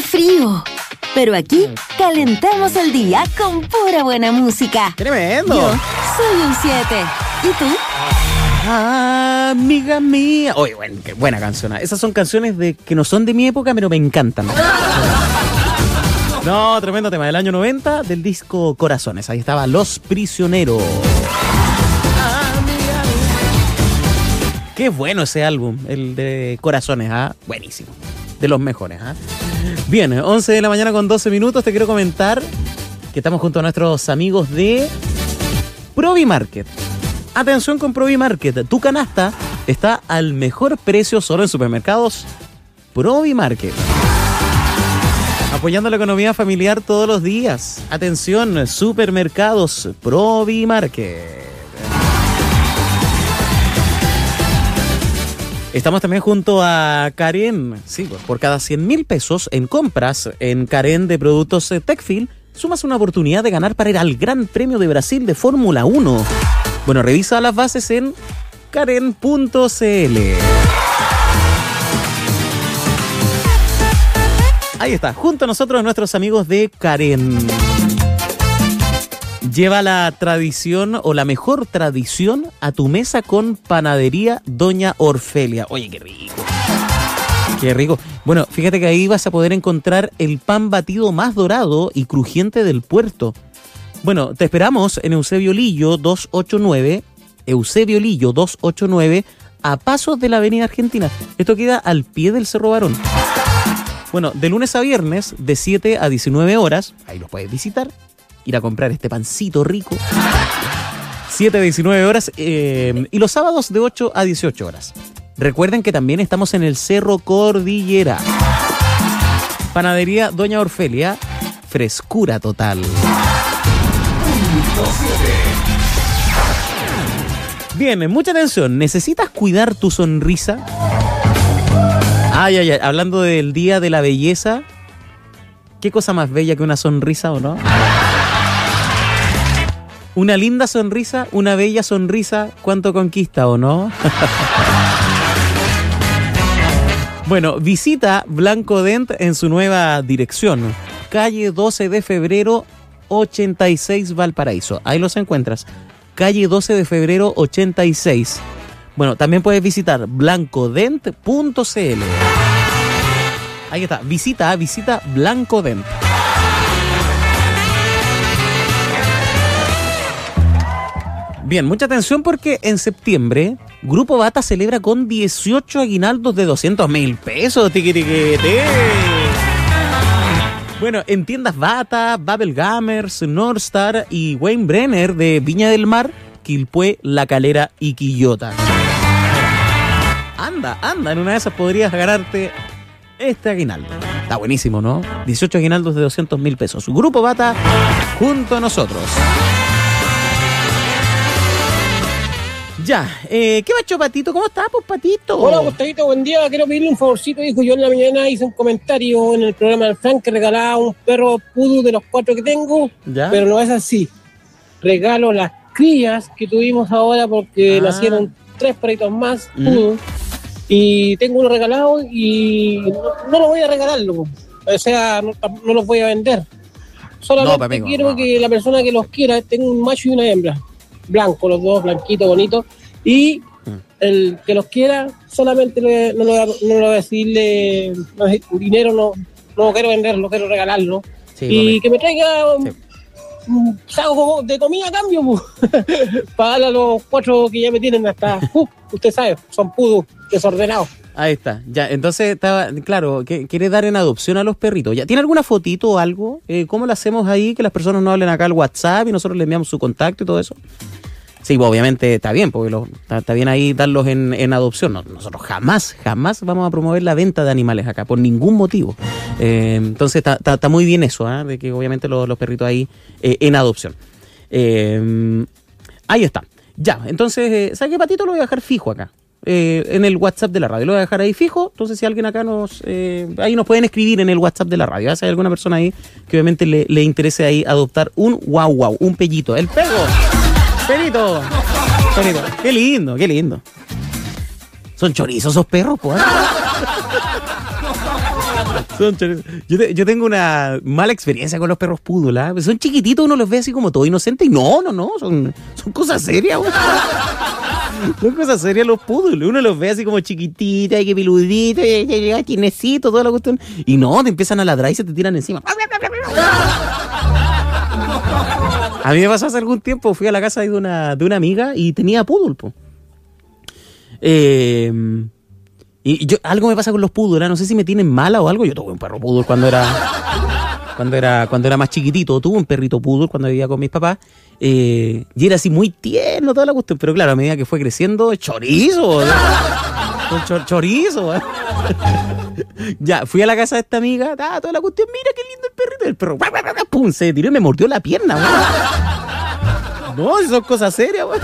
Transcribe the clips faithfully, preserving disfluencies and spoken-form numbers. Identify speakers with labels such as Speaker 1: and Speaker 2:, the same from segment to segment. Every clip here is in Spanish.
Speaker 1: frío. Pero aquí calentamos el día con pura buena música.
Speaker 2: ¡Tremendo!
Speaker 1: Yo soy un siete. ¿Y tú?
Speaker 2: Ah, amiga mía. Oye, bueno, qué buena canción. Esas son canciones de que no son de mi época, pero me encantan. No, tremendo tema del año noventa del disco Corazones. Ahí estaba Los Prisioneros. Qué bueno ese álbum, el de Corazones, ¿ah? Buenísimo. De los mejores, ¿ah? Bien, once de la mañana con doce minutos. Te quiero comentar que estamos junto a nuestros amigos de Provi Market. Atención con Provi Market. Tu canasta está al mejor precio solo en supermercados Provi Market. Apoyando la economía familiar todos los días. Atención, supermercados Provi Market. Estamos también junto a Karen. Sí, por cada cien mil pesos en compras en Karen de productos Tecfil, sumas una oportunidad de ganar para ir al Gran Premio de Brasil de Fórmula uno. Bueno, revisa las bases en karen punto c l. Ahí está, junto a nosotros nuestros amigos de Karen. Lleva la tradición o la mejor tradición a tu mesa con Panadería Doña Orfelia. Oye, qué rico. Qué rico. Bueno, fíjate que ahí vas a poder encontrar el pan batido más dorado y crujiente del puerto. Bueno, te esperamos en Eusebio Lillo doscientos ochenta y nueve, Eusebio Lillo doscientos ochenta y nueve, a pasos de la Avenida Argentina. Esto queda al pie del Cerro Barón. Bueno, de lunes a viernes, de siete a diecinueve horas, ahí los puedes visitar, ir a comprar este pancito rico. siete a diecinueve horas, eh, y los sábados de ocho a dieciocho horas. Recuerden que también estamos en el Cerro Cordillera. Panadería Doña Orfelia, frescura total. Bien, mucha atención. ¿Necesitas cuidar tu sonrisa? Ay, ay, ay. Hablando del Día de la Belleza, ¿qué cosa más bella que una sonrisa o no? Una linda sonrisa, una bella sonrisa, ¿cuánto conquista o no? Bueno, visita Blanco Dent en su nueva dirección. Calle doce de febrero, ochenta y seis Valparaíso. Ahí los encuentras. Calle doce de febrero, ochenta y seis. Bueno, también puedes visitar blancodent punto c l. Ahí está. Visita, visita Blanco Dent. Bien, mucha atención porque en septiembre Grupo Bata celebra con dieciocho aguinaldos de doscientos mil pesos. Tiquitiquete. Bueno, en tiendas Bata, Babel Gamers, Northstar y Wayne Brenner de Viña del Mar, Quilpué, La Calera y Quillota. Anda, anda, en una de esas podrías ganarte este aguinaldo. Está buenísimo, ¿no? dieciocho aguinaldos de doscientos mil pesos. Grupo Bata junto a nosotros. Ya, eh, ¿qué macho, Patito? ¿Cómo estás, pues, Patito?
Speaker 3: Hola, Gustavo, buen día. Quiero pedirle un favorcito. Dijo yo en la mañana, hice un comentario en el programa del Frank que regalaba un perro pudu de los cuatro que tengo, ¿ya? Pero no es así. Regalo las crías que tuvimos ahora porque ah. nacieron tres perritos más pudu, mm. y tengo uno regalado y no, no lo voy a regalarlo. O sea, no, no los voy a vender. Solamente no, amigo, quiero no. que la persona que los quiera tenga un macho y una hembra. Blanco, los dos, blanquitos, bonitos. Y el que los quiera, solamente le, no, lo, no lo voy a decirle no, dinero, no, no quiero venderlo, quiero regalarlo. Sí, y mami. Que me traiga un, sí. un saco de comida a cambio, para darle a los cuatro que ya me tienen hasta, uh, usted sabe, son pudos, desordenados.
Speaker 2: Ahí está, ya, entonces estaba, claro, que quiere dar en adopción a los perritos. ¿Ya tiene alguna fotito o algo? Eh, ¿Cómo lo hacemos ahí? Que las personas nos hablen acá al WhatsApp y nosotros le enviamos su contacto y todo eso. Sí, pues obviamente está bien, porque lo, está, está bien ahí darlos en, en adopción. No, nosotros jamás, jamás vamos a promover la venta de animales acá, por ningún motivo. Eh, entonces está, está, está muy bien eso, ¿eh? De que obviamente los, los perritos ahí eh, en adopción. Eh, ahí está. Ya, entonces, eh, ¿sabes qué, Patito? Lo voy a dejar fijo acá. Eh, en el WhatsApp de la radio, lo voy a dejar ahí fijo. Entonces si alguien acá nos eh, ahí nos pueden escribir en el WhatsApp de la radio, ¿eh? Si hay alguna persona ahí que obviamente le, le interese ahí adoptar un guau guau, un pellito, el pego, perito, perito. Qué lindo, qué lindo. Son chorizos esos perros, pues. Son chorizos. Yo, te, yo tengo una mala experiencia con los perros poodle, ¿eh? Son chiquititos, uno los ve así como todo inocente y no, no, no, son, son cosas serias, güey. Son cosas serias los poodle. Uno los ve así como chiquititos, que piluditos, tienecitos, toda la cuestión. Y no, te empiezan a ladrar y se te tiran encima. A mí me pasó hace algún tiempo, fui a la casa de una, de una amiga y tenía poodle, po. Eh, y yo, algo me pasa con los poodle, ¿eh? No sé si me tienen mala o algo. Yo tuve un perro poodle cuando era, cuando era, cuando era más chiquitito. Tuve un perrito poodle cuando vivía con mis papás. Eh, y era así muy tierno toda la cuestión. Pero claro, a medida que fue creciendo, chorizo. Chor, chorizo, ¿eh? Ya, fui a la casa de esta amiga, ah, toda la cuestión, mira qué lindo el perrito. El perro, pum, se tiró y me mordió la pierna, güey. No, son cosas serias, güey.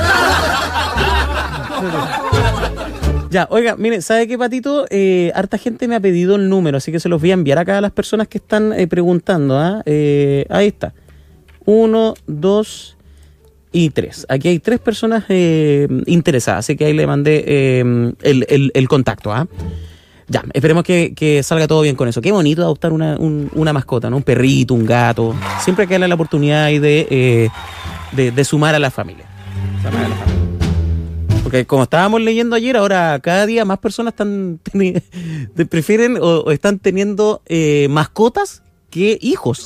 Speaker 2: Ya, oiga, mire, ¿sabe qué, Patito? Eh, harta gente me ha pedido el número, así que se los voy a enviar acá a las personas que están eh, preguntando. ¿ah? Eh, ahí está. Uno, dos y tres. Aquí hay tres personas eh, interesadas, así que ahí le mandé eh, el, el, el contacto. ¿ah? Ya, esperemos que, que salga todo bien con eso. Qué bonito adoptar una, un, una mascota, ¿no? Un perrito, un gato. Siempre hay que darle la oportunidad ahí de, eh, de, de sumar a la familia. Sumar a la familia. Porque como estábamos leyendo ayer, ahora cada día más personas están teni- prefieren o, o están teniendo eh, mascotas que hijos.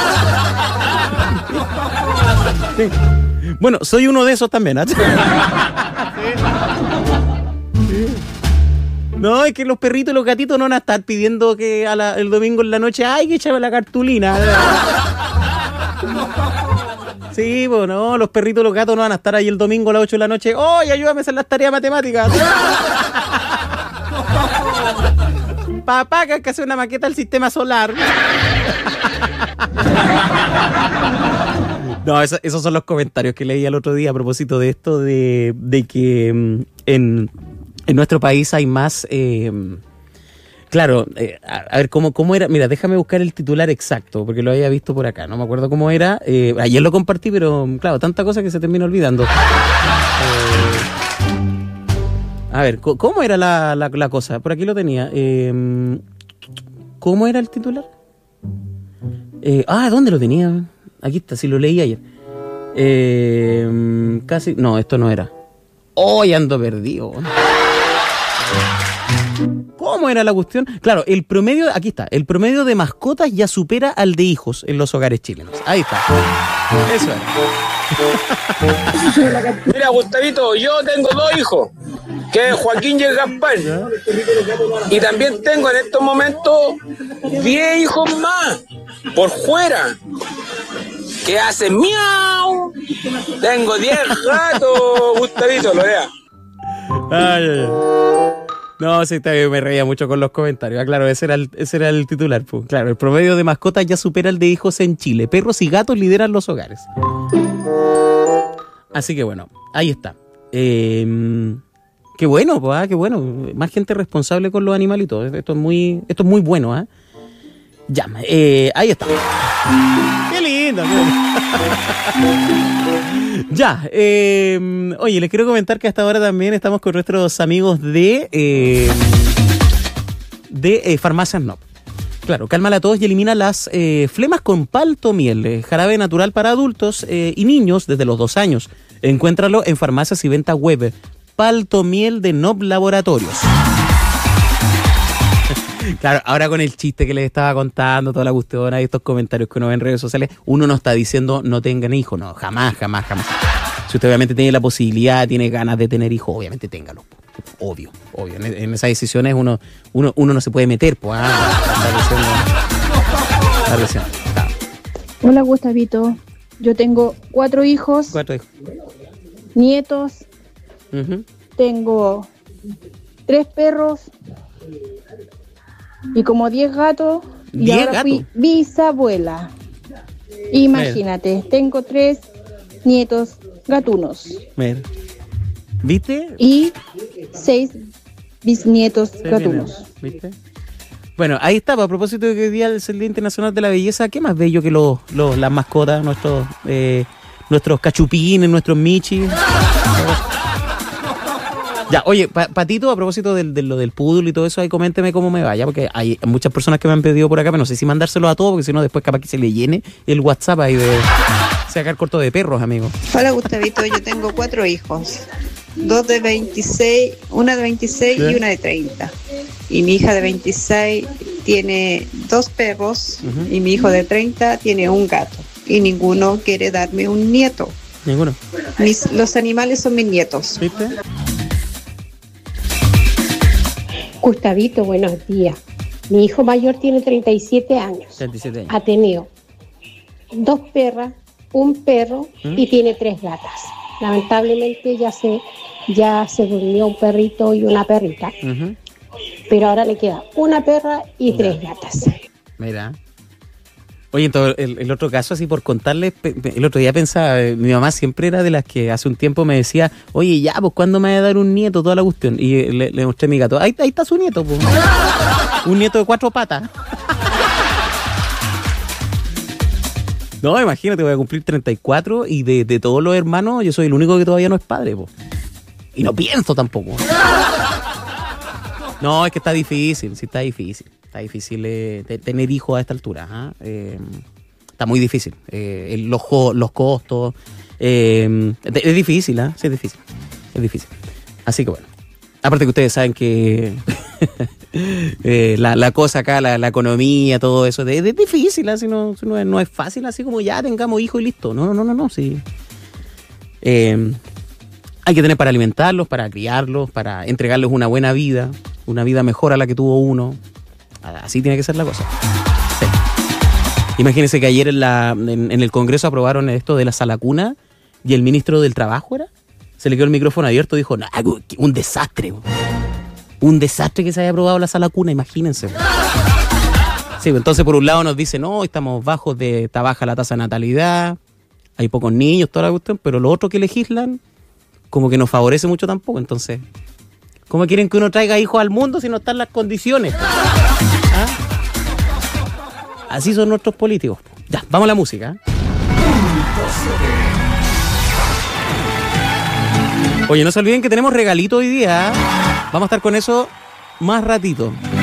Speaker 2: Sí. Bueno, soy uno de esos también, ¿eh? No, es que los perritos y los gatitos no van a estar pidiendo que a la, el domingo en la noche, ay, que échame la cartulina. Sí, pues no, los perritos y los gatos no van a estar ahí el domingo a las ocho de la noche. ¡Oye, ayúdame a hacer las tareas matemáticas! Papá, que hay que hacer una maqueta del sistema solar. No, eso, esos son los comentarios que leí el otro día a propósito de esto, de, de que en, en nuestro país hay más... Eh, Claro, eh, a, a ver, ¿cómo, ¿cómo era? Mira, déjame buscar el titular exacto, porque lo había visto por acá, no me acuerdo cómo era. Eh, ayer lo compartí, pero claro, tanta cosa que se termina olvidando. Eh, a ver, ¿cómo era la, la, la cosa? Por aquí lo tenía. Eh, ¿Cómo era el titular? Eh, ah, ¿dónde lo tenía? Aquí está, sí lo leí ayer. Eh, casi, no, esto no era. Oh, ya ando perdido. ¿Cómo era la cuestión? Claro, el promedio, aquí está, el promedio de mascotas ya supera al de hijos en los hogares chilenos. Ahí está. Eso era.
Speaker 4: Mira, Gustavito, yo tengo dos hijos, que es Joaquín y el Gaspar. Y también tengo en estos momentos diez hijos más, por fuera, que hacen miau. Tengo diez gatos, Gustavito, lo vea.
Speaker 2: Ay, ay, ay. No, sí, me reía mucho con los comentarios. Ah, claro, ese era el, ese era el titular. Pues. Claro, el promedio de mascotas ya supera el de hijos en Chile. Perros y gatos lideran los hogares. Así que bueno, ahí está. Eh, qué bueno, pues, ah, qué bueno. Más gente responsable con los animalitos. Esto es muy, esto es muy bueno, ¿ah? ¿eh? Ya, eh, ahí está. Qué lindo. Qué lindo. Ya, eh, oye, les quiero comentar que hasta ahora también estamos con nuestros amigos de eh, de eh, Farmacias Nop. Claro, cálmala a todos y elimina las eh, flemas con paltomiel, eh, jarabe natural para adultos eh, y niños desde los dos años. Encuéntralo en farmacias y venta web. Paltomiel de Nop Laboratorios. Claro, ahora con el chiste que les estaba contando, toda la cuestión y estos comentarios que uno ve en redes sociales, uno no está diciendo no tengan hijos, no, jamás, jamás, jamás. Si usted obviamente tiene la posibilidad, tiene ganas de tener hijos, obviamente téngalo. Obvio, obvio. En, en esas decisiones uno, uno, uno no se puede meter, pues. Ah, está diciendo, está.
Speaker 5: Hola, Gustavito. Yo tengo cuatro hijos.
Speaker 2: Cuatro hijos.
Speaker 5: Nietos.
Speaker 2: Uh-huh.
Speaker 5: Tengo tres perros. Y como diez gatos, y ahora gatos? Fui bisabuela. Imagínate, Mer. Tengo tres nietos gatunos.
Speaker 2: Mer. ¿Viste?
Speaker 5: Y seis bisnietos seis gatunos.
Speaker 2: ¿Viste? Bueno, ahí está, a propósito de que hoy día es el Día Internacional de la Belleza, ¿qué más bello que los, los, las mascotas, nuestros, eh, nuestros cachupines, nuestros michis? Ya, oye, pa, Patito, a propósito de, de lo del poodle y todo eso, ahí coménteme cómo me vaya, porque hay muchas personas que me han pedido por acá, pero no sé si mandárselo a todos, porque si no después capaz que se le llene el WhatsApp ahí de sacar corto de perros, amigo.
Speaker 6: Hola, Gustavito, yo tengo cuatro hijos, dos de veintiséis, una de veintiséis ¿sí? y una de treinta. Y mi hija de veintiséis tiene dos perros uh-huh. y mi hijo de treinta tiene un gato. Y ninguno quiere darme un nieto.
Speaker 2: Ninguno.
Speaker 6: Mis, los animales son mis nietos.
Speaker 2: ¿Viste?
Speaker 7: Gustavito, buenos días. Mi hijo mayor tiene treinta y siete años.
Speaker 2: treinta y siete años.
Speaker 7: Ateneo. Dos perras, un perro ¿Mm? y tiene tres gatas. Lamentablemente ya se, ya se durmió un perrito y una perrita. Uh-huh. Pero ahora le queda una perra y Mira. tres gatas.
Speaker 2: Mira. Oye, entonces, el, el otro caso, así por contarles, el otro día pensaba, mi mamá siempre era de las que hace un tiempo me decía, oye, ya, pues, ¿cuándo me va a dar un nieto? Toda la cuestión. Y le, le mostré a mi gato, ahí, ahí está su nieto, pues. Un nieto de cuatro patas. No, imagínate, voy a cumplir treinta y cuatro y de, de todos los hermanos, yo soy el único que todavía no es padre, pues. Y no pienso tampoco. No, es que está difícil, sí está difícil. Está difícil eh, de tener hijos a esta altura. ¿eh? Eh, está muy difícil. Eh, los, los costos. Eh, es difícil, ¿eh? Sí, es difícil. Es difícil. Así que bueno. Aparte que ustedes saben que eh, la, la cosa acá, la, la economía, todo eso, es, es difícil. ¿eh? Si no, si no, es, no es fácil, así como ya tengamos hijos y listo. No, no, no, no. Sí. Eh, hay que tener para alimentarlos, para criarlos, para entregarles una buena vida, una vida mejor a la que tuvo uno. Así tiene que ser la cosa. Sí. Imagínense que ayer en, la, en, en el Congreso aprobaron esto de la salacuna y el ministro del Trabajo era, se le quedó el micrófono abierto y dijo, no, un desastre. Un desastre que se haya aprobado la salacuna, imagínense. Sí, entonces por un lado nos dice, no, estamos bajos de, está baja la tasa de natalidad, hay pocos niños, toda la cuestión, pero lo otro que legislan como que no favorece mucho tampoco, entonces... ¿Cómo quieren que uno traiga hijos al mundo si no están las condiciones? ¿Ah? Así son nuestros políticos. Ya, vamos a la música. Oye, no se olviden que tenemos regalito hoy día. Vamos a estar con eso más ratito.